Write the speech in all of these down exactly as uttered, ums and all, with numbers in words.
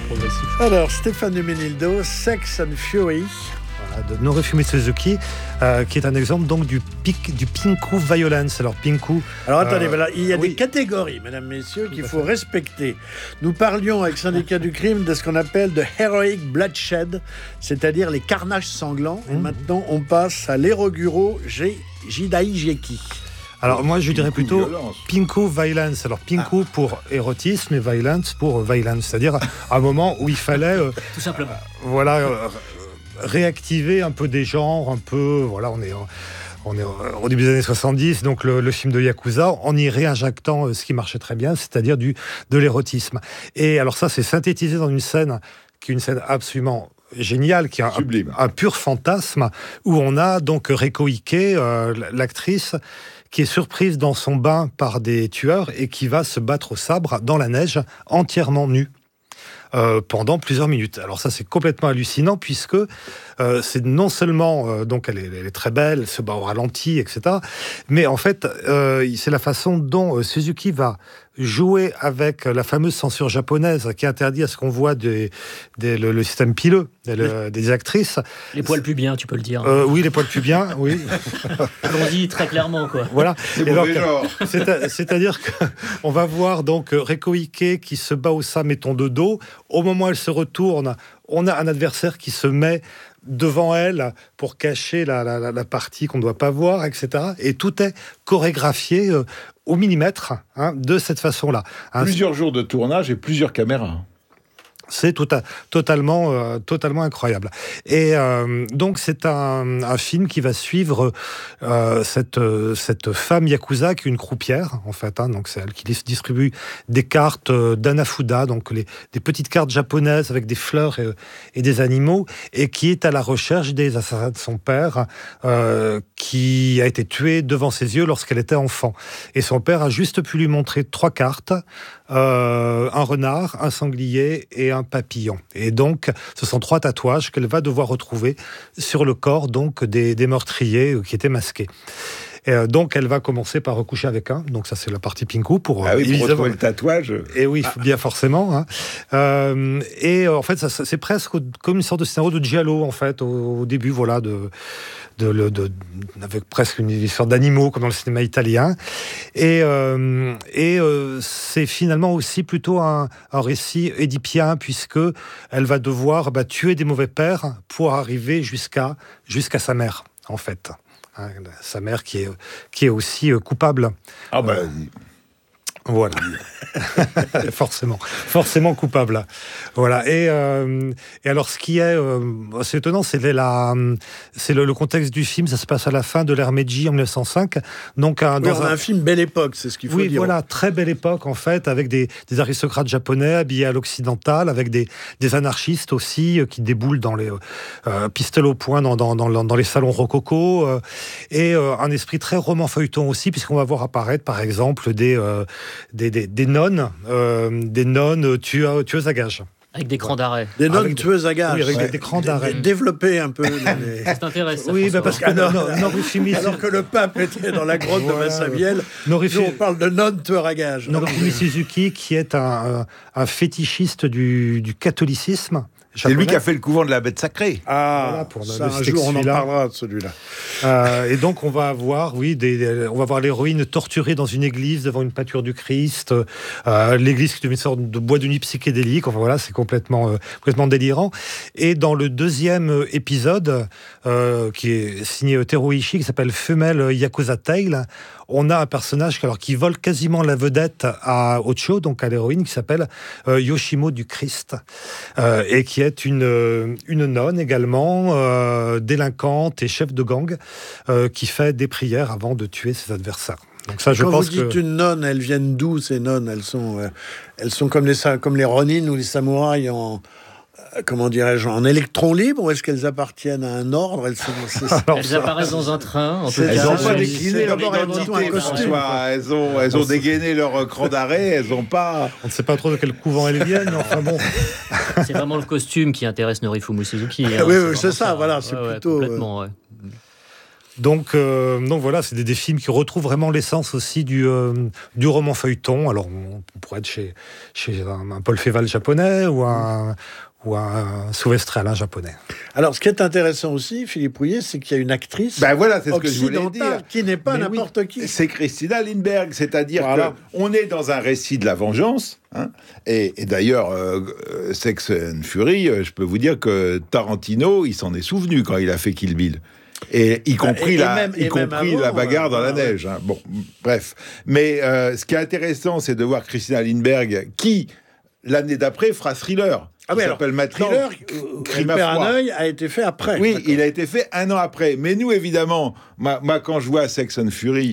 progressif. Alors, Stéphane Menildo, Sex and Fury. Voilà, de Norifumi Suzuki, euh, qui est un exemple donc du, pic, du Pinku Violence. Alors, Pinku. Alors, attendez, euh, voilà, il y a oui. des catégories, mesdames, messieurs, qu'il faut respecter. Nous parlions avec Syndicat du crime de ce qu'on appelle de heroic bloodshed, c'est-à-dire les carnages sanglants. Mmh. Et maintenant, on passe à l'Eroguro Jidai Geki. Alors moi je dirais plutôt violence. Pinku Violence. Alors Pinku ah. pour érotisme et Violence pour violence, c'est-à-dire un moment où il fallait euh, tout simplement. Euh, voilà euh, réactiver un peu des genres, un peu voilà on est on est au début des années soixante-dix, donc le, le film de Yakuza, en y réinjectant euh, ce qui marchait très bien, c'est-à-dire du de l'érotisme. Et alors ça c'est synthétisé dans une scène qui est une scène absolument génial, qui est un, un, un pur fantasme, où on a donc Reiko Ike, euh, l'actrice, qui est surprise dans son bain par des tueurs et qui va se battre au sabre dans la neige, entièrement nue. Euh, pendant plusieurs minutes. Alors ça c'est complètement hallucinant puisque euh, c'est non seulement euh, donc elle est, elle est très belle, elle se bat au ralenti, et cetera. Mais en fait euh, c'est la façon dont euh, Suzuki va jouer avec la fameuse censure japonaise qui interdit à ce qu'on voit des, des, le, le système pileux des, des actrices. Les poils pubiens, tu peux le dire. Euh, oui, les poils pubiens, oui. Allons-y très clairement, quoi. Voilà. C'est et donc, genre. C'est à, c'est-à-dire qu'on va voir donc Reiko Ike qui se bat au sabre, mettons de dos. Au moment où elle se retourne, on a un adversaire qui se met devant elle pour cacher la, la, la partie qu'on ne doit pas voir, et cetera. Et tout est chorégraphié euh, au millimètre hein, de cette façon-là. Hein, plusieurs jours de tournage et plusieurs caméras. C'est tout à, totalement, euh, totalement incroyable. Et euh, donc, c'est un, un film qui va suivre euh, cette, euh, cette femme yakuza qui est une croupière, en fait. Hein, donc, c'est elle qui distribue des cartes euh, d'Anafuda, donc les, des petites cartes japonaises avec des fleurs et, et des animaux, et qui est à la recherche des assassins de son père, euh, qui a été tué devant ses yeux lorsqu'elle était enfant. Et son père a juste pu lui montrer trois cartes, euh, un renard, un sanglier et un papillon. Et donc, ce sont trois tatouages qu'elle va devoir retrouver sur le corps donc des, des meurtriers qui étaient masqués. Et euh, donc, elle va commencer par recoucher avec un. Donc, ça, c'est la partie Pinku pour. Ah oui, pour retrouver le tatouage. Et oui, ah. bien forcément. Hein. Euh, et euh, en fait, ça, c'est presque comme une sorte de scénario de giallo en fait au, au début, voilà, de, de, de, de, avec presque une histoire d'animaux comme dans le cinéma italien. Et, euh, et euh, c'est finalement aussi plutôt un, un récit édipien puisque elle va devoir bah, tuer des mauvais pères pour arriver jusqu'à jusqu'à sa mère, en fait. Hein, sa mère qui est, qui est aussi euh, coupable. Ah ben... Euh, voilà. forcément. Forcément coupable. Voilà. Et, euh, et alors, ce qui est euh, assez étonnant, c'est, la, c'est le, le contexte du film. Ça se passe à la fin de l'ère Meiji en mille neuf cent cinq. Donc, un, oui, dans on a un... un film belle époque, c'est ce qu'il faut oui, dire. Oui, voilà. Très belle époque, en fait, avec des, des aristocrates japonais habillés à l'occidental, avec des, des anarchistes aussi euh, qui déboulent dans les euh, pistoles au poing dans, dans, dans, dans les salons rococo. Euh, et euh, un esprit très roman feuilleton aussi, puisqu'on va voir apparaître, par exemple, des... Euh, Des, des, des nonnes, euh, des nonnes tueuses, tueuses à gages. Avec des crans d'arrêt. Des nonnes tueuses à gages. Oui, avec ouais. des, des crans d'arrêt. Développer un peu. Les... C'est intéressant. Oui, bah parce que alors, non, Norifumi, alors que le pape était dans la grotte voilà, de Massabielle, Norifumi, nous on parle de nonnes tueurs à gages. Norifumi Suzuki, qui est un, un, un fétichiste du, du catholicisme. C'est lui qui a fait le couvent de la bête sacrée. Ah, voilà, pour ça, un jour on en parlera de celui-là. Euh, et donc on va avoir, oui, des, des, on va voir l'héroïne torturée dans une église devant une peinture du Christ. Euh, l'église qui devient une sorte de bois de nuit psychédélique. Enfin voilà, c'est complètement, euh, complètement délirant. Et dans le deuxième épisode, euh, qui est signé Teruichi, qui s'appelle Femelle Yakuza Tale, on a un personnage alors, qui vole quasiment la vedette à Ocho, donc à l'héroïne, qui s'appelle euh, Yoshimo du Christ, euh, et qui est une, une nonne également, euh, délinquante et chef de gang, euh, qui fait des prières avant de tuer ses adversaires. Donc ça, je Quand pense vous dites que... une nonne, elles viennent d'où ces nonnes? Elles sont, euh, elles sont comme les, comme les Ronin ou les samouraïs en... comment dirais-je, en électron libre, ou est-ce qu'elles appartiennent à un ordre? Elles, sont, elles ça, apparaissent dans un train. En tout elles n'ont pas décliné leur identité. Elles ont, elles ont dégainé leur cran d'arrêt. Elles n'ont pas. On ne sait pas trop de quel couvent elles viennent. Enfin bon. C'est vraiment le costume qui intéresse Norifumi Suzuki. Hein. Oui, c'est, oui, c'est ça. ça. Voilà, c'est ouais, plutôt. Ouais, complètement. Ouais. Donc, euh, donc voilà, c'est des, des films qui retrouvent vraiment l'essence aussi du, euh, du roman feuilleton. Alors, on pourrait être chez, chez un, un Paul Féval japonais ou un, ou un Sylvestre Alain japonais. Alors, ce qui est intéressant aussi, Philippe Rouillet, c'est qu'il y a une actrice ben voilà, c'est ce que je voulais dire. Qui n'est pas Mais n'importe oui, qui. C'est Christina Lindbergh, c'est-à-dire voilà. qu'on est dans un récit de la vengeance. Hein, et, et d'ailleurs, euh, Sex and Fury, euh, je peux vous dire que Tarantino, il s'en est souvenu quand il a fait Kill Bill. Et y compris, et, la, et même, y compris avant, la bagarre euh, dans la neige. Hein. Bon, bref. Mais euh, ce qui est intéressant, c'est de voir Christina Lindbergh qui, l'année d'après, fera Thriller. Ah oui, s'appelle maintenant Thriller, Crime à froid. Un œil a été fait après. Oui, d'accord. Il a été fait un an après. Mais nous, évidemment, moi, moi quand je vois Sex and Fury,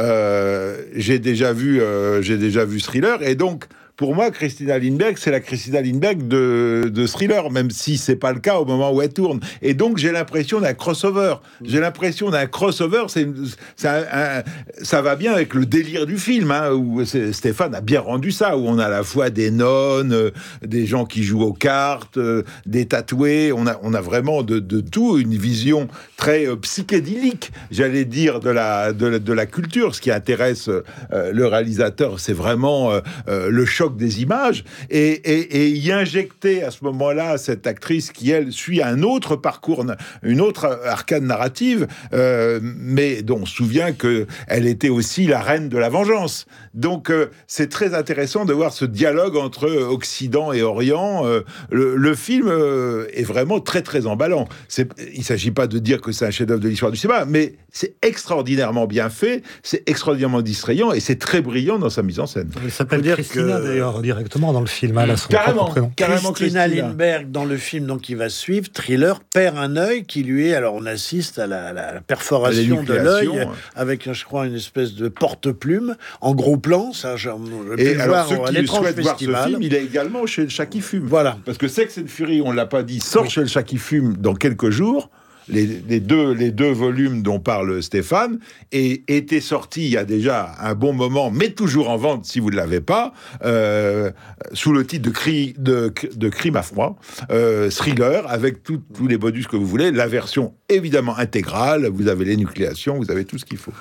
euh, j'ai déjà vu, euh, j'ai déjà vu Thriller, et donc. Pour moi, Christina Lindbergh, c'est la Christina Lindbergh de, de Thriller, même si c'est pas le cas au moment où elle tourne. Et donc, j'ai l'impression d'un crossover. J'ai l'impression d'un crossover. C'est, c'est un, un, ça va bien avec le délire du film, hein, où Stéphane a bien rendu ça, où on a à la fois des nonnes, euh, des gens qui jouent aux cartes, euh, des tatoués. On a, on a vraiment de, de tout une vision très euh, psychédélique, j'allais dire, de la, de, la, de la culture. Ce qui intéresse euh, le réalisateur, c'est vraiment euh, euh, le choc des images, et, et, et y injecter à ce moment-là cette actrice qui, elle, suit un autre parcours, une autre arcade narrative, euh, mais dont on se souvient qu'elle était aussi la reine de la vengeance. Donc, euh, c'est très intéressant de voir ce dialogue entre Occident et Orient. Euh, le, le film euh, est vraiment très, très emballant. C'est, il ne s'agit pas de dire que c'est un chef-d'œuvre de l'histoire du cinéma, mais c'est extraordinairement bien fait, c'est extraordinairement distrayant, et c'est très brillant dans sa mise en scène. Il s'appelle Christina, que... d'ailleurs, directement dans le film. Elle a son carrément, propre carrément Christina, Christina Lindbergh, dans le film donc, qui va suivre, Thriller, perd un œil qui lui est... Alors, on assiste à la, la, la perforation de l'œil ouais. avec, je crois, une espèce de porte-plume en gros plan. Ça, j'ai pu et le alors, voir ceux qui souhaitent voir ce film, il est également chez le Chat qui fume. Voilà. Parce que Sex and Fury, on ne l'a pas dit, sort oui. chez le Chat qui fume dans quelques jours. Les, les, deux, les deux volumes dont parle Stéphane, et étaient sortis il y a déjà un bon moment, mais toujours en vente si vous ne l'avez pas, euh, sous le titre de, cri, de, de Crime à froid, euh, Thriller, avec tout, tous les bonus que vous voulez, la version évidemment intégrale, vous avez l'énucléation, vous avez tout ce qu'il faut.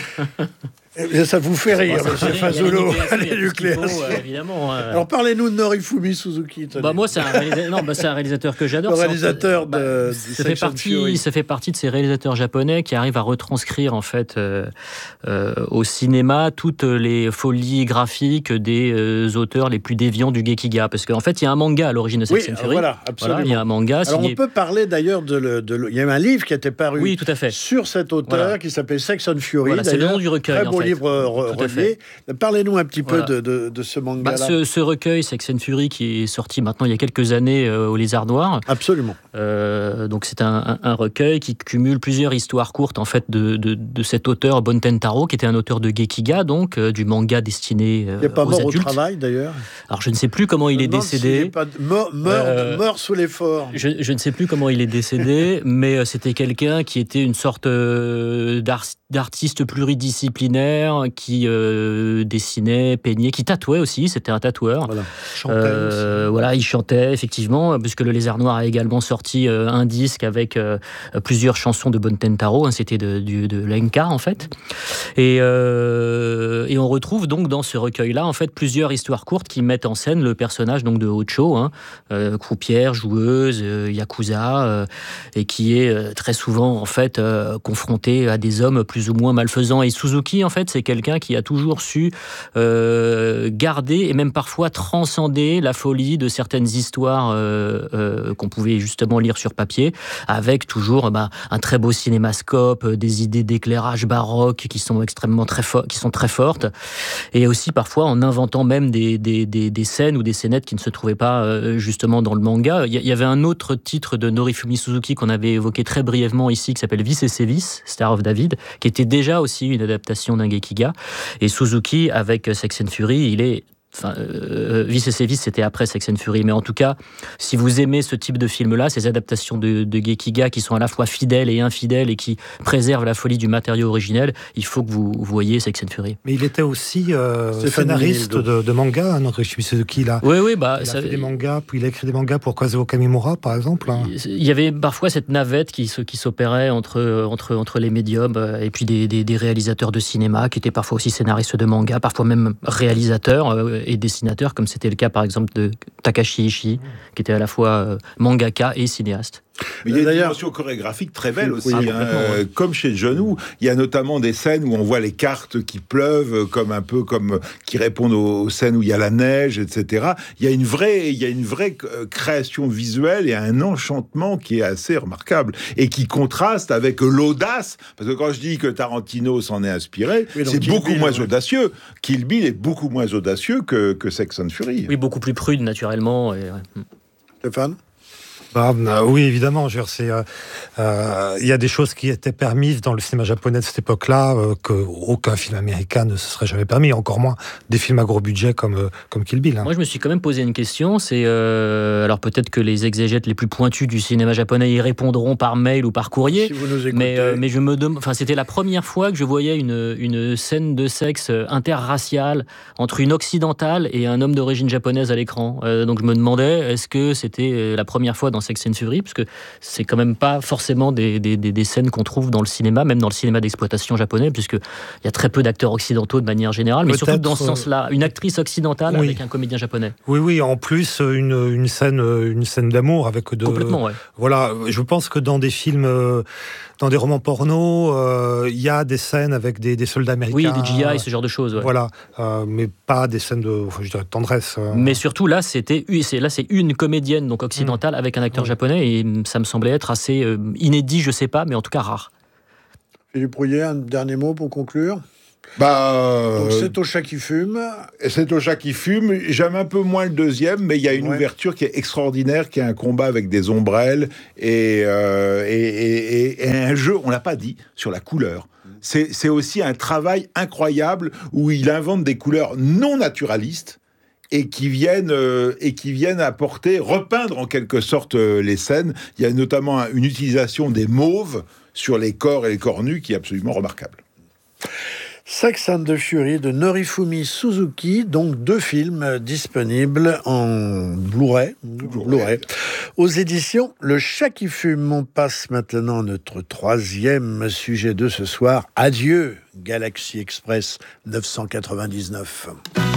Ça vous fait rire, bon, monsieur Fasolo, l'énucléation. Euh, évidemment. Euh... Alors parlez-nous de Norifumi Suzuki. Bah moi, c'est un, réalisa... non, bah, c'est un réalisateur que j'adore. Le réalisateur bah, de, ça fait partie, ça fait partie de ces réalisateurs japonais qui arrivent à retranscrire en fait euh, euh, au cinéma toutes les folies graphiques des euh, auteurs les plus déviants du Gekiga, parce qu'en fait, il y a un manga à l'origine de Sex oui, and Fury. Voilà, absolument. Voilà, il y a un manga. Alors signé... on peut parler d'ailleurs de, le, de le... il y a eu un livre qui était paru. Oui, tout à fait. Sur cet auteur voilà. qui s'appelle Sex and Fury. Voilà, c'est le nom du recueil. Très beau en fait. livre relié. Parlez-nous un petit voilà. peu de, de, de ce manga-là. Bah, ce, ce recueil, Sex and Fury, qui est sorti maintenant il y a quelques années euh, au Lézard Noir. Absolument. Euh, donc c'est un, un, un recueil qui cumule plusieurs histoires courtes en fait de, de, de cet auteur Bonten Taro, qui était un auteur de Gekiga, donc euh, du manga destiné euh, aux adultes. Il n'est pas mort au travail d'ailleurs. Alors je ne sais plus comment il est décédé. Il pas mort, mort, euh, mort sous l'effort. Je, je ne sais plus comment il est décédé, mais euh, c'était quelqu'un qui était une sorte euh, d'art, d'artiste pluridisciplinaire qui euh, dessinait, peignait, qui tatouait aussi. C'était un tatoueur. Voilà. Chantait euh, aussi. Voilà, il chantait effectivement, puisque le Lézard Noir a également sorti euh, un disque avec euh, plusieurs chansons de Bonten Taro. Hein, c'était de, de, de l'Enka en fait. Et, euh, et on retrouve donc dans ce recueil-là en fait plusieurs histoires courtes qui mettent en scène le personnage donc de Ocho, hein, euh, croupière, joueuse, euh, yakuza, euh, et qui est euh, très souvent en fait euh, confronté à des hommes plus ou moins malfaisants. Et Suzuki en fait c'est quelqu'un qui a toujours su euh, garder et même parfois transcender la folie de certaines histoires euh, euh, qu'on pouvait justement lire sur papier, avec toujours bah, un très beau cinémascope, euh, des idées d'éclairage baroque qui sont extrêmement très fo- qui sont très fortes, et aussi parfois en inventant même des, des, des, des scènes ou des scénettes qui ne se trouvaient pas euh, justement dans le manga. Il y, y avait un autre titre de Norifumi Suzuki qu'on avait évoqué très brièvement ici, qui s'appelle Vice et Sévice, Star of David, qui était déjà aussi une adaptation d'un Gekiga. Et Suzuki, avec Sex and Fury, il est Enfin, euh, Vice et Sévices, c'était après Sex and Fury. Mais en tout cas, si vous aimez ce type de film-là, ces adaptations de, de Gekiga qui sont à la fois fidèles et infidèles et qui préservent la folie du matériau originel, il faut que vous voyiez Sex and Fury. Mais il était aussi euh, scénariste de, de manga, hein, notre, je ne sais de qui là. Oui, oui, bah, il ça, a fait des mangas, puis il a écrit des mangas pour Kazuo Kamimura, par exemple. Hein. Il y avait parfois cette navette qui, qui s'opérait entre, entre, entre les médiums et puis des, des, des réalisateurs de cinéma qui étaient parfois aussi scénaristes de manga, parfois même réalisateurs euh, et dessinateurs, comme c'était le cas par exemple de Takashi Ishii, qui était à la fois euh, mangaka et cinéaste. Mais il y a une dimension chorégraphique très belle aussi, oui, hein, euh, comme chez John Woo. Il y a notamment des scènes où on voit les cartes qui pleuvent, comme un peu comme qui répondent aux, aux scènes où il y a la neige, et cetera. Il y a une vraie, il y a une vraie création visuelle et un enchantement qui est assez remarquable et qui contraste avec l'audace. Parce que quand je dis que Tarantino s'en est inspiré, oui, c'est Kill beaucoup Bill, moins ouais. audacieux. Kill Bill est beaucoup moins audacieux que, que Sex and Fury. Oui, beaucoup plus prude naturellement. Et, ouais. Stéphane ? Ah, oui, évidemment. Il euh, euh, y a des choses qui étaient permises dans le cinéma japonais de cette époque-là euh, qu'aucun film américain ne se serait jamais permis, encore moins des films à gros budget comme, euh, comme Kill Bill. Hein. Moi, je me suis quand même posé une question. C'est euh, alors peut-être que les exégètes les plus pointus du cinéma japonais y répondront par mail ou par courrier. Si vous nous écoutez. Mais, euh, mais je me demande. Enfin, c'était la première fois que je voyais une, une scène de sexe interraciale entre une occidentale et un homme d'origine japonaise à l'écran. Euh, donc je me demandais, est-ce que c'était la première fois dans Sex and Fury, parce que c'est quand même pas forcément des, des, des, des scènes qu'on trouve dans le cinéma, même dans le cinéma d'exploitation japonais, puisqu'il y a très peu d'acteurs occidentaux de manière générale, mais surtout dans ce sens-là, une actrice occidentale oui. avec un comédien japonais. Oui, oui, en plus, une, une scène, une scène d'amour avec de... Complètement, ouais. Voilà, je pense que dans des films, dans des romans porno, il euh, y a des scènes avec des, des soldats américains. Oui, des G I, ce genre de choses. Ouais. Voilà, euh, mais pas des scènes de, enfin, je dirais, de tendresse. Euh. Mais surtout, là, c'était, là, c'est une comédienne donc occidentale mmh. avec un acteur oui. japonais, et ça me semblait être assez euh, inédit, je sais pas, mais en tout cas rare. Philippe Rouillet, un dernier mot pour conclure ? Bah, euh, Donc c'est au chat qui fume. C'est au chat qui fume. J'aime un peu moins le deuxième, mais il y a une ouais. ouverture qui est extraordinaire, qui est un combat avec des ombrelles et, euh, et, et, et un jeu, on l'a pas dit, sur la couleur. C'est, c'est aussi un travail incroyable où il invente des couleurs non naturalistes et qui viennent euh, et qui viennent apporter, repeindre en quelque sorte euh, les scènes. Il y a notamment une utilisation des mauves sur les corps et les corps nus qui est absolument remarquable. Sex and the Fury de Norifumi Suzuki, donc deux films disponibles en Blu-ray, Blu-ray aux éditions Le Chat qui fume. On passe maintenant à notre troisième sujet de ce soir. Adieu, Galaxy Express neuf cent quatre-vingt-dix-neuf.